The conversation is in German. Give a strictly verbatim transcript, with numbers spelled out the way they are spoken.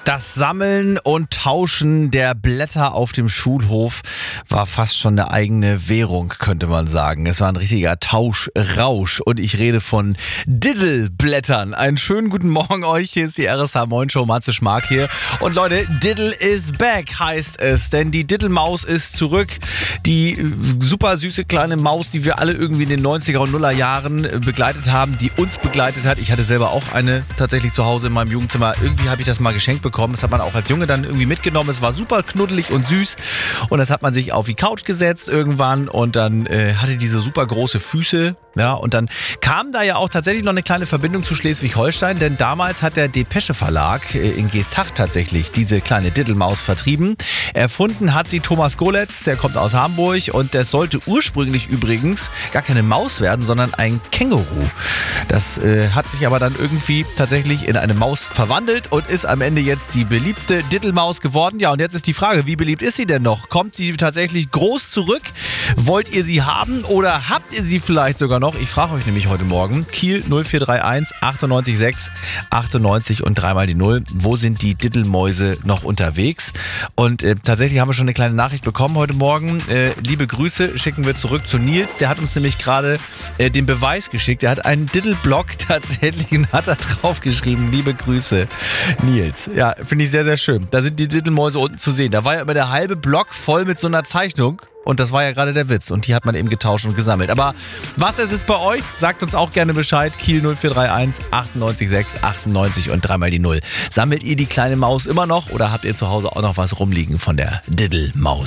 Das Sammeln und Tauschen der Blätter auf dem Schulhof war fast schon eine eigene Währung, könnte man sagen. Es war ein richtiger Tauschrausch und ich rede von Diddle-Blättern. Einen schönen guten Morgen euch, hier ist die R S H Moin Show, Matze Schmark hier. Und Leute, Diddle is back heißt es, denn die Diddle-Maus ist zurück. Die super süße kleine Maus, die wir alle irgendwie in den neunziger und nuller Jahren begleitet haben, die uns begleitet hat. Ich hatte selber auch eine tatsächlich zu Hause in meinem Jugendzimmer. Irgendwie habe ich das mal geschenkt bekommen. Das hat man auch als Junge dann irgendwie mitgenommen. Es war super knuddelig und süß. Und das hat man sich auf die Couch gesetzt irgendwann und dann äh, hatte diese super große Füße. Ja, und dann kam da ja auch tatsächlich noch eine kleine Verbindung zu Schleswig-Holstein, denn damals hat der Depesche Verlag äh, in Geesthacht tatsächlich diese kleine Diddle-Maus vertrieben. Erfunden hat sie Thomas Goletz, der kommt aus Hamburg und das sollte ursprünglich übrigens gar keine Maus werden, sondern ein Känguru. Das äh, hat sich aber dann irgendwie tatsächlich in eine Maus verwandelt und ist am Ende jetzt die beliebte Diddle-Maus geworden. Ja, und jetzt ist die Frage, wie beliebt ist sie denn noch? Kommt sie tatsächlich groß zurück? Wollt ihr sie haben oder habt ihr sie vielleicht sogar noch? Ich frage euch nämlich heute Morgen, Kiel null vier drei eins achtundneunzig sechs achtundneunzig und dreimal die Null. Wo sind die Diddle-Mäuse noch unterwegs? Und äh, tatsächlich haben wir schon eine kleine Nachricht bekommen heute Morgen. Äh, liebe Grüße schicken wir zurück zu Nils. Der hat uns nämlich gerade äh, den Beweis geschickt. Er hat einen Diddle-Blog tatsächlich und hat da drauf geschrieben, liebe Grüße, Nils. Ja, finde ich sehr, sehr schön. Da sind die Diddle-Mäuse unten zu sehen. Da war ja immer der halbe Block voll mit so einer Zeichnung. Und das war ja gerade der Witz. Und die hat man eben getauscht und gesammelt. Aber was ist es bei euch? Sagt uns auch gerne Bescheid. Kiel null vier drei eins achtundneunzig sechs achtundneunzig und dreimal die Null. Sammelt ihr die kleine Maus immer noch oder habt ihr zu Hause auch noch was rumliegen von der Diddle-Maus?